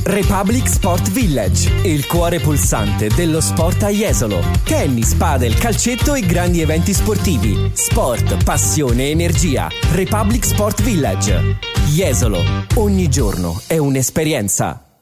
Republic Sport Village, il cuore pulsante dello sport a Jesolo. Tennis, padel, calcetto e grandi eventi sportivi. Sport, passione, energia. Republic Sport Village. Jesolo, ogni giorno è un'esperienza.